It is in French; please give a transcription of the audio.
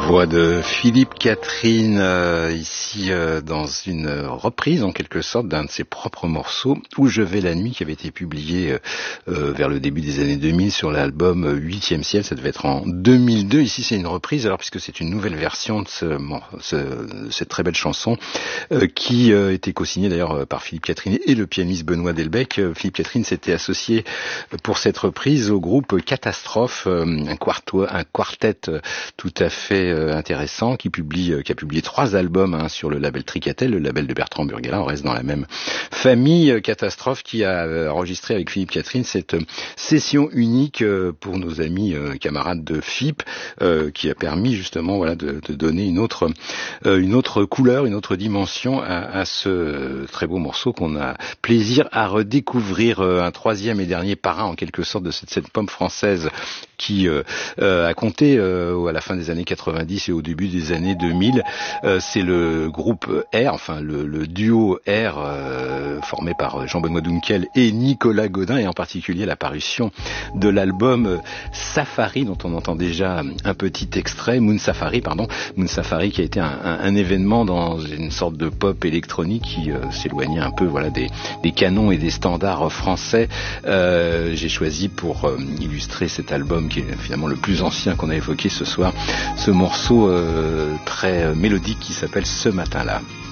Voix de Philippe Catherine, ici dans une reprise en quelque sorte d'un de ses propres morceaux, Où je vais la nuit, qui avait été publié vers le début des années 2000 sur l'album 8e ciel, ça devait être en 2002. Ici c'est une reprise, alors puisque c'est une nouvelle version de cette très belle chanson qui était co-signée d'ailleurs par Philippe Catherine et le pianiste Benoît Delbecq. Philippe Catherine s'était associé pour cette reprise au groupe Catastrophe, un quartet tout à fait intéressant qui a publié 3 albums sur le label Tricatel, le label de Bertrand Burgalat. On reste dans la même famille. Catastrophe qui a enregistré avec Philippe Catherine cette session unique pour nos amis camarades de FIP, qui a permis justement de donner une autre couleur, une autre dimension à ce très beau morceau qu'on a plaisir à redécouvrir. Un troisième et dernier parrain en quelque sorte de cette pomme française qui a compté à la fin des années 90 et au début des années 2000. C'est le groupe R, enfin le duo R formé par Jean-Benoît Dunkel et Nicolas Godin, et en particulier la parution de l'album Safari, dont on entend déjà un petit extrait, Moon Safari qui a été un événement dans une sorte de pop électronique qui s'éloignait un peu des canons et des standards français. J'ai choisi pour illustrer cet album qui est finalement le plus ancien qu'on a évoqué ce soir, ce morceau très mélodique qui s'appelle Ce matin-là.